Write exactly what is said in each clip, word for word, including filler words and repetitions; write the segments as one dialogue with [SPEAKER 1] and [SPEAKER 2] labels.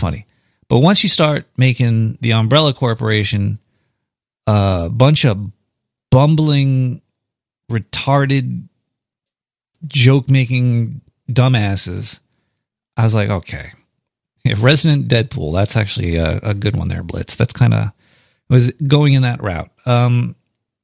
[SPEAKER 1] funny. But once you start making the Umbrella Corporation a bunch of bumbling, retarded, joke-making dumbasses, I was like, okay. Yeah, Resident Deadpool, that's actually a, a good one there, Blitz. That's kind of, was going in that route. Um,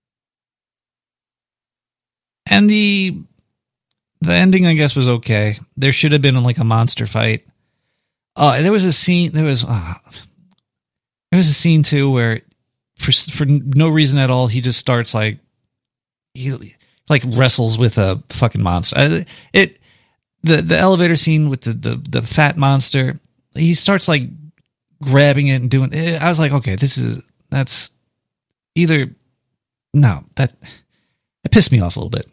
[SPEAKER 1] and the the ending, I guess, was okay. There should have been like a monster fight. Uh, there was a scene, there was, uh, there was a scene too where for for no reason at all, he just starts like, he like wrestles with a fucking monster. It, the, the elevator scene with the, the, the fat monster, he starts like grabbing it and doing it. I was like, okay, this is, that's either, no, that, it pissed me off a little bit.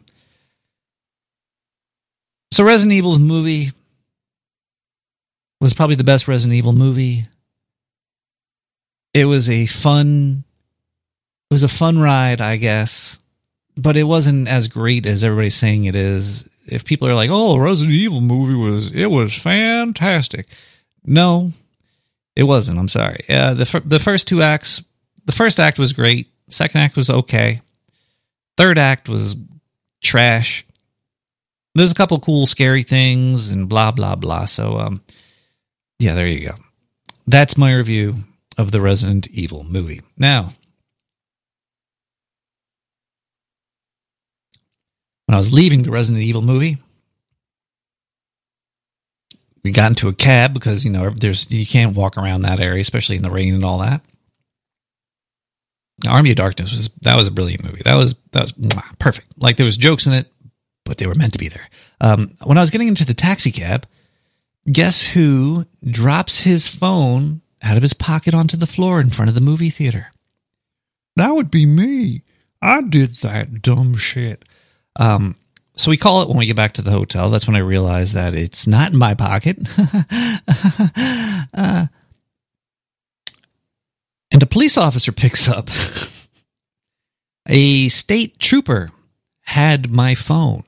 [SPEAKER 1] So Resident Evil movie was probably the best Resident Evil movie. It was a fun, it was a fun ride, I guess, but it wasn't as great as everybody's saying it is. If people are like, oh, Resident Evil movie was, it was fantastic. No, it wasn't. I'm sorry. Uh, the the first two acts, the first act was great. Second act was okay. Third act was trash. There's a couple cool, scary things and blah, blah, blah. So, um, yeah, there you go. That's my review of the Resident Evil movie. Now, when I was leaving the Resident Evil movie, we got into a cab because, you know, there's you can't walk around that area, especially in the rain and all that. Army of Darkness was that was a brilliant movie. That was that was mwah, perfect. Like there was jokes in it, but they were meant to be there. Um, when I was getting into the taxi cab, guess who drops his phone out of his pocket onto the floor in front of the movie theater? That would be me. I did that dumb shit. Um, so we call it when we get back to the hotel. That's when I realized that it's not in my pocket. uh, and a police officer picks up. A state trooper had my phone.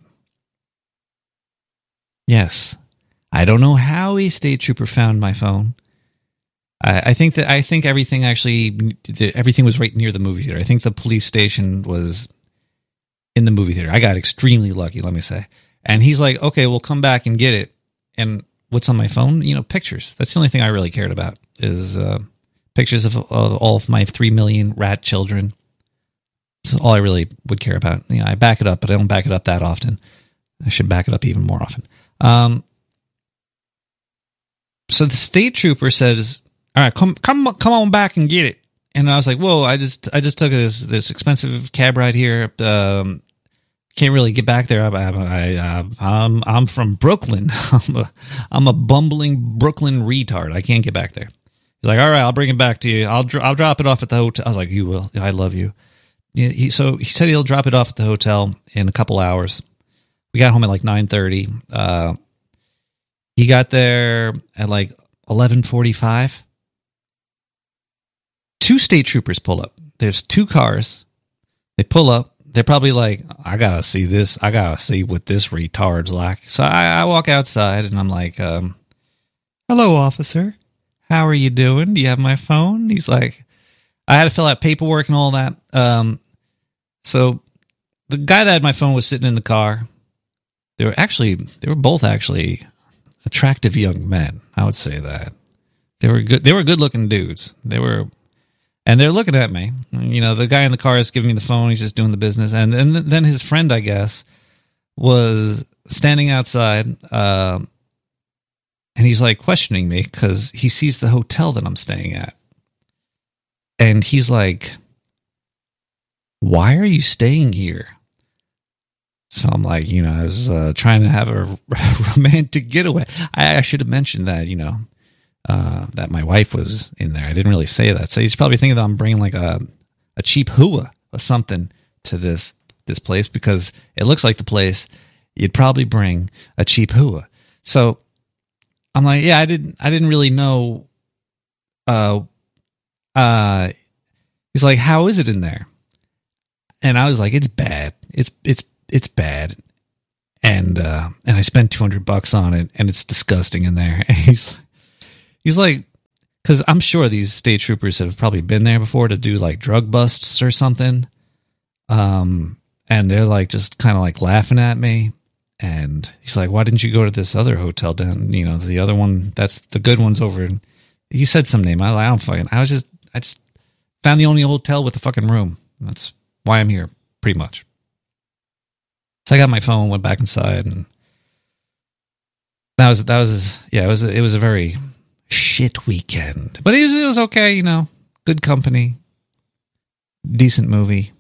[SPEAKER 1] Yes. I don't know how a state trooper found my phone. I, I think that I think everything actually everything was right near the movie theater. I think the police station was in the movie theater. I got extremely lucky, let me say. And he's like, okay, we'll come back and get it. And what's on my phone? You know, pictures. That's the only thing I really cared about is uh, pictures of, of all of my three million rat children. That's all I really would care about. You know, I back it up, but I don't back it up that often. I should back it up even more often. Um, so the state trooper says, all right, come, come, come on back and get it. And I was like, whoa, I just, I just took this, this expensive cab ride here. Um, can't really get back there. I, I, I, I'm, I'm from Brooklyn. I'm a, I'm a bumbling Brooklyn retard. I can't get back there. He's like, all right, I'll bring it back to you. I'll, dr- I'll drop it off at the hotel. I was like, you will. I love you. Yeah, he, so he said he'll drop it off at the hotel in a couple hours. We got home at like nine thirty. Uh, he got there at like eleven forty-five. Two state troopers pull up. There's two cars. They pull up. They're probably like, I gotta see this. I gotta see what this retard's like. So I, I walk outside and I'm like, um, hello, officer. How are you doing? Do you have my phone? He's like, I had to fill out paperwork and all that. Um, so the guy that had my phone was sitting in the car. They were actually, they were both actually attractive young men. I would say that they were good. They were good looking dudes. They were, and they're looking at me. You know, the guy in the car is giving me the phone. He's just doing the business. And, and then his friend, I guess, was standing outside. Uh, and he's like questioning me because he sees the hotel that I'm staying at. And he's like, why are you staying here? So I'm like, you know, I was uh, trying to have a romantic getaway. I, I should have mentioned that, you know, uh, that my wife was in there. I didn't really say that. So he's probably thinking that I'm bringing like a, a cheap hua or something to this this place because it looks like the place you'd probably bring a cheap hua. So I'm like, yeah, I didn't, I didn't really know. Uh, uh, he's like, how is it in there? And I was like, it's bad. It's it's. It's bad, and uh, and I spent two hundred bucks on it, and it's disgusting in there. And he's he's like, because I'm sure these state troopers have probably been there before to do like drug busts or something. Um, and they're like just kind of like laughing at me. And he's like, "Why didn't you go to this other hotel down? You know, the other one, that's the good one's over." in-" He said some name. I, I don't fucking, I was just, I just found the only hotel with a fucking room. That's why I'm here, pretty much. So I got my phone, went back inside, and that was, that was, yeah, it was, it was a very shit weekend. But it was, it was okay, you know, good company, decent movie.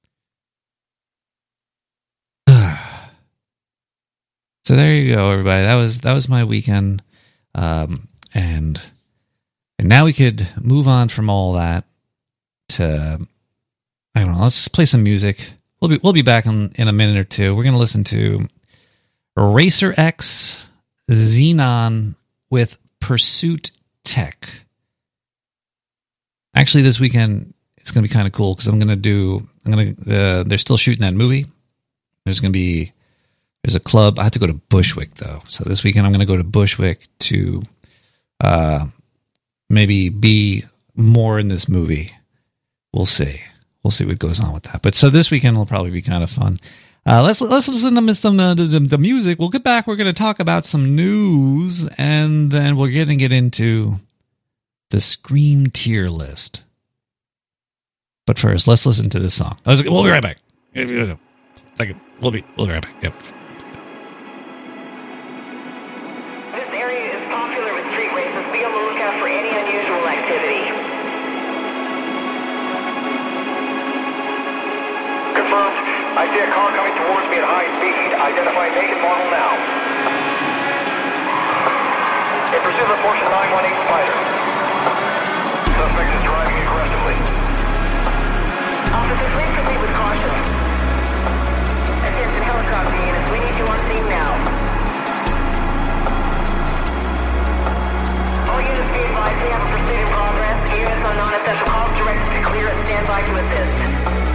[SPEAKER 1] So there you go, everybody. That was that was my weekend, um, and and now we could move on from all that to, I don't know. Let's just play some music. We'll be we'll be back in, in a minute or two. We're gonna listen to Racer X Xenon with Pursuit Tech. Actually, this weekend it's gonna be kind of cool because I'm gonna do. I'm gonna. Uh, they're still shooting that movie. There's gonna be. There's a club. I have to go to Bushwick, though. So this weekend I'm going to go to Bushwick to uh, maybe be more in this movie. We'll see. We'll see what goes on with that. But so this weekend will probably be kind of fun. Uh, let's let's listen to some uh, the, the music. We'll get back. We're going to talk about some news, and then we're going to get into the Scream tier list. But first, let's listen to this song. We'll be right back. Thank you. We'll be we'll be right back. Yep.
[SPEAKER 2] I see a car coming towards me at high speed. Identify make and model now. In pursuit of a Porsche nine one eight Spider. Suspect is driving aggressively.
[SPEAKER 3] Officer, please proceed with caution. Attention helicopter units, we need you on scene now. All units be advised we have a pursuit in progress. Units on non-essential calls directed to clear and stand by to assist.